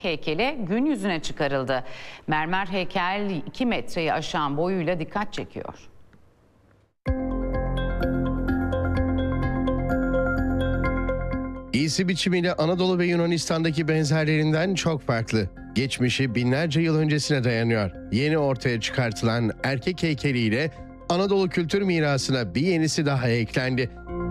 Heykeli gün yüzüne çıkarıldı. Mermer heykel 2 metreyi aşan boyuyla dikkat çekiyor. Giysi biçimiyle Anadolu ve Yunanistan'daki benzerlerinden çok farklı. Geçmişi binlerce yıl öncesine dayanıyor. Yeni ortaya çıkartılan erkek heykeliyle Anadolu kültür mirasına bir yenisi daha eklendi.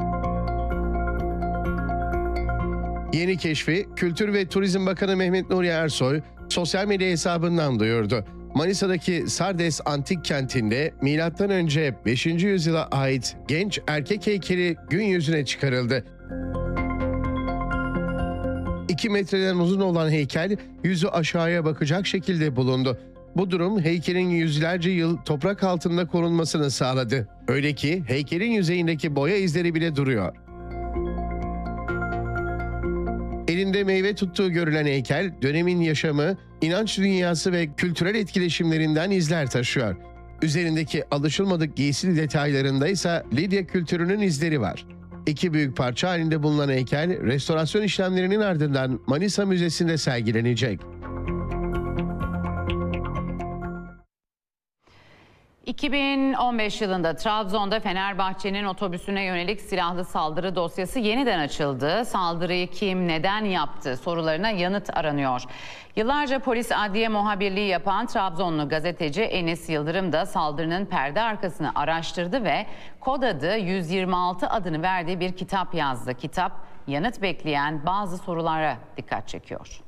Yeni keşfi Kültür ve Turizm Bakanı Mehmet Nuri Ersoy sosyal medya hesabından duyurdu. Manisa'daki Sardes Antik Kenti'nde M.Ö. 5. yüzyıla ait genç erkek heykeli gün yüzüne çıkarıldı. 2 metreden uzun olan heykel yüzü aşağıya bakacak şekilde bulundu. Bu durum heykelin yüzlerce yıl toprak altında korunmasını sağladı. Öyle ki heykelin yüzeyindeki boya izleri bile duruyor. Elinde meyve tuttuğu görülen heykel, dönemin yaşamı, inanç dünyası ve kültürel etkileşimlerinden izler taşıyor. Üzerindeki alışılmadık giysi detaylarında ise Lidya kültürünün izleri var. 2 büyük parça halinde bulunan heykel, restorasyon işlemlerinin ardından Manisa Müzesi'nde sergilenecek. 2015 yılında Trabzon'da Fenerbahçe'nin otobüsüne yönelik silahlı saldırı dosyası yeniden açıldı. Saldırıyı kim, neden yaptı sorularına yanıt aranıyor. Yıllarca polis adliye muhabirliği yapan Trabzonlu gazeteci Enis Yıldırım da saldırının perde arkasını araştırdı ve kod adı 126 adını verdiği bir kitap yazdı. Kitap yanıt bekleyen bazı sorulara dikkat çekiyor.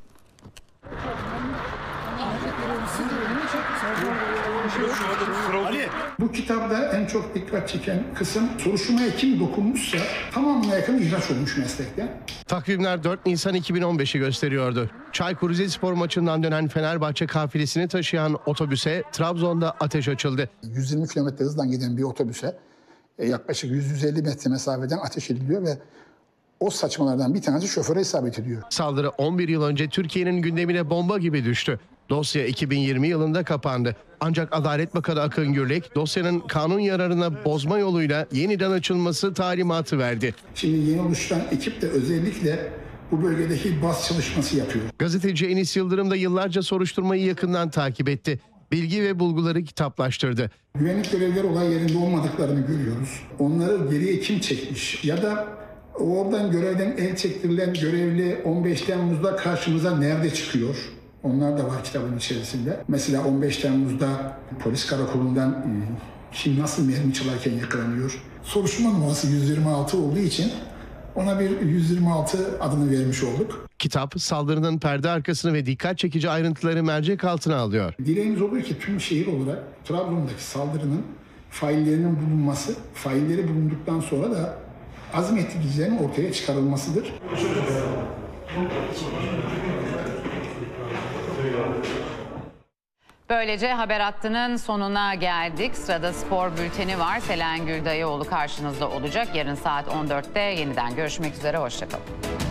Ali, bu kitapta en çok dikkat çeken kısım soruşturmaya kim dokunmuşsa tamamına yakın ihraç olmuş meslekten. Takvimler 4 Nisan 2015'i gösteriyordu. Çaykur Rizespor maçından dönen Fenerbahçe kafilesini taşıyan otobüse Trabzon'da ateş açıldı. 120 km hızla giden bir otobüse yaklaşık 100-150 metre mesafeden ateş ediliyor ve o saçmalardan bir tanesi şoföre isabet ediyor. Saldırı 11 yıl önce Türkiye'nin gündemine bomba gibi düştü. Dosya 2020 yılında kapandı. Ancak Adalet Bakanı Akın Gürlek dosyanın kanun yararına bozma yoluyla yeniden açılması talimatı verdi. Şimdi yeni oluşan ekip de özellikle bu bölgedeki baz çalışması yapıyor. Gazeteci Enis Yıldırım da yıllarca soruşturmayı yakından takip etti. Bilgi ve bulguları kitaplaştırdı. Güvenlik görevlileri olay yerinde olmadıklarını görüyoruz. Onları geriye kim çekmiş ya da oradan görevden el çektirilen görevli 15 Temmuz'da karşımıza nerede çıkıyor? Onlar da var kitabın içerisinde. Mesela 15 Temmuz'da polis karakolundan kim nasıl mermi çalarken yakalanıyor? Soruşturma numarası 126 olduğu için ona bir 126 adını vermiş olduk. Kitap saldırının perde arkasını ve dikkat çekici ayrıntıları mercek altına alıyor. Dileğimiz oluyor ki tüm şehir olarak Trabzon'daki saldırının faillerinin bulunması, failleri bulunduktan sonra da azmettiricilerin ortaya çıkarılmasıdır. Böylece Haber Hattı'nın sonuna geldik. Sırada spor bülteni var. Selen Güldayıoğlu karşınızda olacak. Yarın saat 14'te yeniden görüşmek üzere. Hoşça kalın.